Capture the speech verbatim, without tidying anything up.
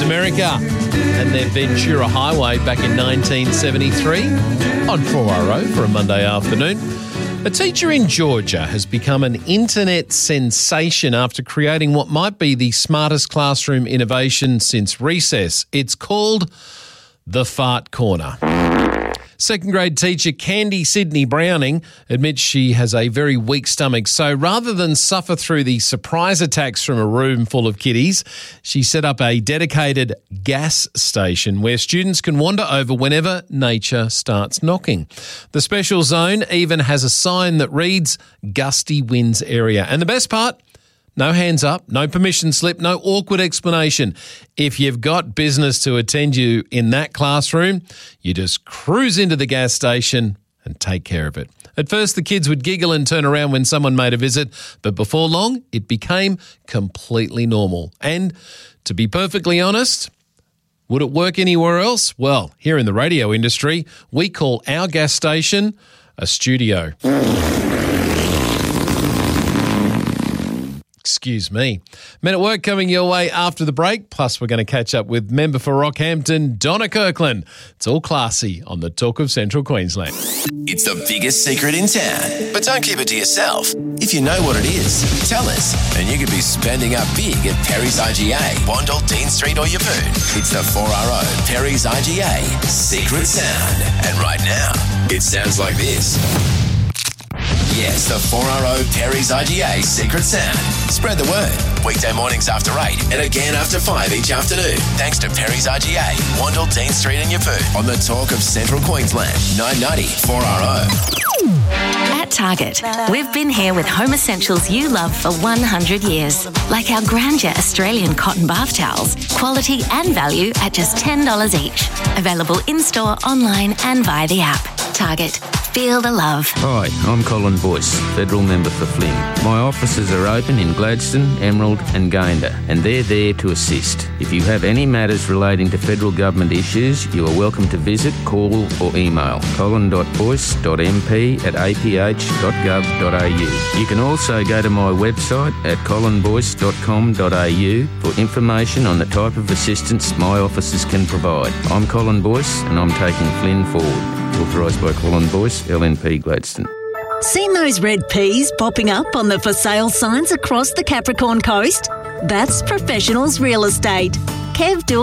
America and their Ventura Highway back in nineteen seventy-three on four R O for a Monday afternoon. A teacher in Georgia has become an internet sensation after creating what might be the smartest classroom innovation since recess. It's called the Fart Corner. Second grade teacher Candy Sydney Browning admits she has a very weak stomach, so rather than suffer through the surprise attacks from a room full of kiddies, she set up a dedicated gas station where students can wander over whenever nature starts knocking. The special zone even has a sign that reads Gusty Winds Area. And the best part? No hands up, no permission slip, no awkward explanation. If you've got business to attend you in that classroom, you just cruise into the gas station and take care of it. At first, the kids would giggle and turn around when someone made a visit, but before long, it became completely normal. And to be perfectly honest, would it work anywhere else? Well, here in the radio industry, we call our gas station a studio. Excuse me. Men at Work coming your way after the break. Plus, we're going to catch up with member for Rockhampton, Donna Kirkland. It's all classy on the Talk of Central Queensland. It's the biggest secret in town, but don't keep it to yourself. If you know what it is, tell us, and you could be spending up big at Perry's I G A, Wandle, Dean Street or Yeppoon. It's the four R O Perry's I G A Secret Sound. And right now, it sounds like this. Yes, the four R O Perry's I G A Secret Sound. Spread the word. Weekday mornings after eight and again after five each afternoon. Thanks to Perry's I G A, Wandle, Dean Street and Yeppoon. On the Talk of Central Queensland, nine ninety four R O. At Target, we've been here with home essentials you love for one hundred years. Like our Grandeur Australian cotton bath towels. Quality and value at just ten dollars each. Available in-store, online and via the app. Target. Feel the love. Hi, I'm Colin Boyce, Federal Member for Flynn. My offices are open in Gladstone, Emerald and Gayndah, and they're there to assist. If you have any matters relating to federal government issues, you are welcome to visit, call or email colin dot boyce dot m p at a p h dot gov dot a u. You can also go to my website at colin boyce dot com dot a u for information on the type of assistance my offices can provide. I'm Colin Boyce and I'm taking Flynn forward. Authorised by Colin Boyce, L N P Gladstone. Seen those red peas popping up on the for sale signs across the Capricorn coast? That's Professionals Real Estate. Kev Do